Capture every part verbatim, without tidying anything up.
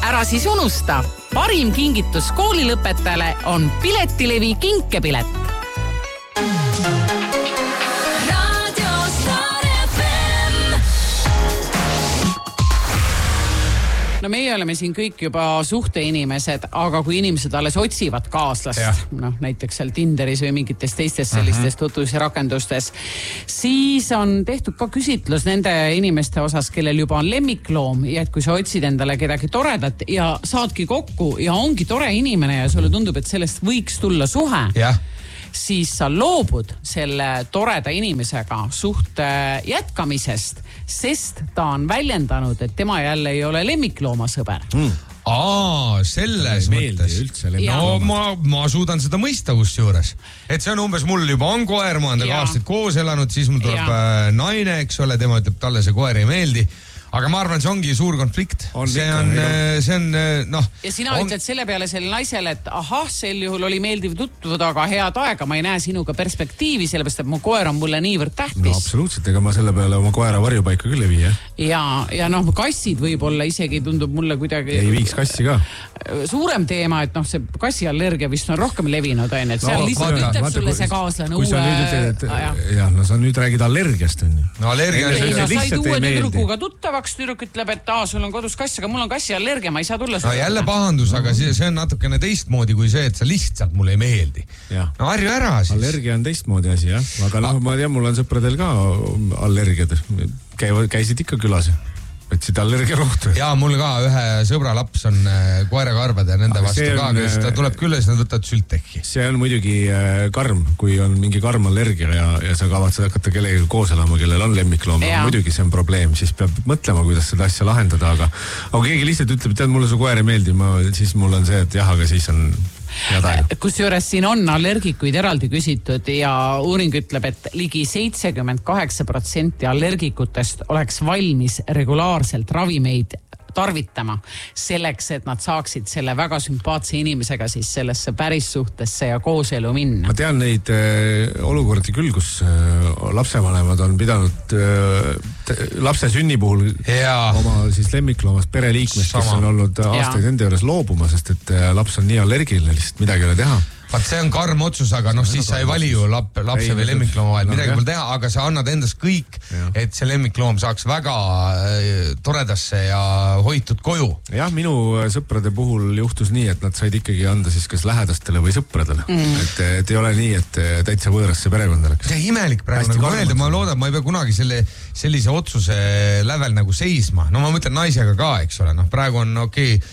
ära siis unusta. Parim kingitus koolilõpetajale on Piletilevi kinkepilet. No meie oleme siin kõik juba suhteinimesed, aga kui inimesed alles otsivad kaaslast, noh, näiteks seal Tinderis või mingites teistes sellistes tutvuse rakendustes, siis on tehtud ka küsitlus nende inimeste osas, kellel juba on lemmikloom ja et kui sa otsid endale kedagi toredat ja saadki kokku ja ongi tore inimene ja sulle tundub, et sellest võiks tulla suhe, yeah. siis sa loobud selle toreda inimesega suhte jätkamisest, sest ta on väljendanud, et tema jälle ei ole lemmikloomasõber. Mm. Aa, selles mõttes. No ma, ma suudan seda mõista kusjuures. Et see on umbes mul juba on koer, ma olen tega aastaid koos elanud, siis mul tuleb ja. naine, eks ole, tema ütleb, talle see koer ei meeldi. Aga ma arvan, see ongi suur konflikt. On see, on, see on, noh... Ja sina on... ütled selle peale selle naisele, et ahah, sel juhul oli meeldiv tutvuda, aga head aega, ma ei näe sinuga perspektiivi, sellepärast, et mu koer on mulle niivõrd tähtis. No absoluutselt, ega ma selle peale oma koera varjupaika küll ei vii, ja, ja noh, kassid võib-olla isegi tundub mulle kuidagi... Ei viiks kassi ka. Suurem teema, et noh, see kassiallergia vist on rohkem levinud, on, et seal no, lihtsalt vaata, ütleb vaata, sulle see kaaslane uue... Nüüd, et, jah, no sa nüüd räägid allergiast, on ju. No allergia... Ei, no said uue tüdrukuga tuttavaks, tüdruk ütleb, et aa, sul on kodus kass, aga mul on kassiallergia, ma ei saa tulla. No jälle pahandus, aga see, see on natukene teistmoodi kui see, et sa lihtsalt mulle ei meeldi. Ja. No harju ära siis. Allergia on teistmoodi asi, jah. Aga noh, ma tean, mul on sõpradel ka allergiad. Käivad, käisid ikka külas. Võtsid allergia rohtu. Jaa, mul ka ühe sõbra laps on koerakarvade ja nende aga vastu ka, kes ta tuleb küll ja siis nad võtavad sültekki. See on muidugi karm, kui on mingi karm allergia ja, ja sa kavatsed hakata kellegi koos elama, kellel on lemmikloom. Muidugi see on probleem, siis peab mõtlema, kuidas seda asja lahendada, aga, aga keegi lihtsalt ütleb, et tead, mulle su koer ei meeldi, ma, siis mul on see, et jah, aga siis on... Kusjuures siin on allergikuid eraldi küsitud ja uuring ütleb, et ligi seitsekümmend kaheksa protsenti allergikutest oleks valmis regulaarselt ravimeid tarvitama selleks, et nad saaksid selle väga sümpaatse inimesega siis sellesse päris suhtesse ja kooselu minna. Ma tean neid äh, olukordi küll, kus äh, lapsevanemad on pidanud äh, lapse sünni puhul ja. oma siis lemmikloomast pereliikmest, kes on olnud aastaid ja. enda juures loobuma, sest et äh, laps on nii allergiline, lihtsalt midagi ei ole teha. Vaat see on karm otsus, aga noh, siis sa ei vali ju lap, lapse ei, või lemmiklooma vahel, midagi pole teha, aga sa annad endast kõik, ja. et see lemmikloom saaks väga äh, toredasse ja hoitud koju. Jah, minu sõprade puhul juhtus nii, et nad said ikkagi anda siis kas lähedastele või sõpradele. Mm. Et, et ei ole nii, et täitsa võõrasse perekonda läks. See imelik praegu, nagu mõelda, ma loodan, ma ei pea kunagi selle, sellise otsuse lävel nagu seisma. No ma mõtlen naisega ka, eks ole, noh praegu on okei okay,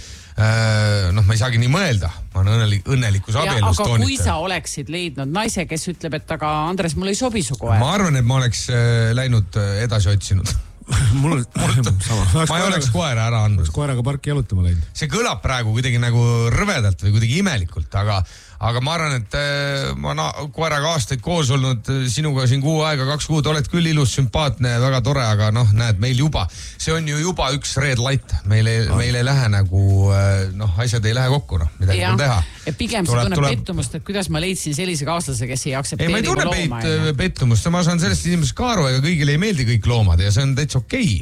noh, ma ei saagi nii mõelda, ma olen õnnelik, õnnelikus abielus toonita. Aga kui sa oleksid leidnud naise, kes ütleb, et aga Andres, mul ei sobi su koer. Ma arvan, et ma oleks läinud edasi otsinud. mul on sama. Ma ei oleks koera ära andnud. Koeraga parki jalutama läinud. See kõlab praegu kuidagi nagu rõvedalt või kuidagi imelikult, aga aga ma arvan, et ma na, koeraga aastaid koos olnud sinuga siin kuu aega, kaks kuud, oled küll ilus, sümpaatne, väga tore, aga noh, näed, meil juba, see on ju juba üks red light, meil ei, meil ei lähe nagu, noh, asjad ei lähe kokku, noh, midagi on teha. Ja pigem see tunneb tuleb... pettumust, et kuidas ma leidsin sellise kaaslase, kes ei aktsepteeri ei, ma ei tunne peit, pettumust, ma saan sellest inimesest ka aru, ega kõigile ei meeldi kõik loomad ja see on täitsa okei.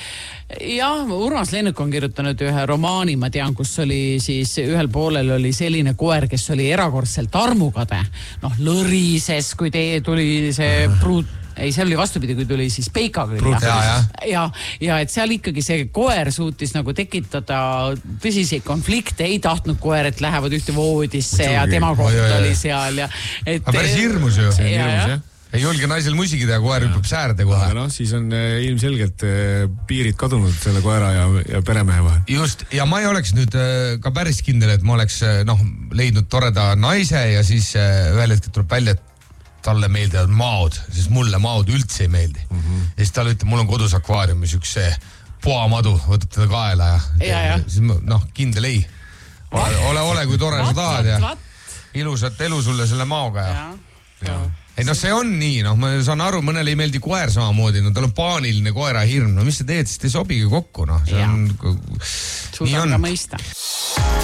Jah, Urmas Lennuk on kirjutanud ühe romaani, ma tean, kus oli siis ühel poolel oli selline koer, kes oli erakordselt armukade. Noh, lõrises, kui tee tuli see pruut, ei, see oli vastupidi, kui tuli siis peika küll. Ja, ja. Ja, ja et seal ikkagi see koer suutis nagu tekitada tõsiseid konflikte, ei tahtnud koer, et lähevad ühte voodisse ja tema koht oli seal. Ja, et, aga päris hirmus ju. See on hirmus, jah. Ei julge naisel musigi teha, koer hüppab säärde kohe. Aga noh, siis on äh, ilmselgelt äh, piirid kadunud selle koera ja, ja peremehe vahel. Just, ja ma ei oleks nüüd äh, ka päris kindel, et ma oleks äh, noh, leidnud toreda naise ja siis äh, ühel hetkel tuleb välja, et talle meeldivad maod, siis mulle maod üldse ei meeldi. Mm -hmm. Ja siis talle ütleb, mul on kodus akvaariumis üks see puamadu, võtab teda kaela ja, ja, ja. siis noh, kindel ei. Ole, ole, ole kui tore sa tahad ja ilusat elu sulle selle maoga ja, ja. ja. Ei no see on nii, noh, ma saan aru, mõnele ei meeldi koer samamoodi, no tal on paaniline koera hirm, no mis sa teed, siis te ei sobigi kokku, noh, see ja. on... Suudan ka mõista.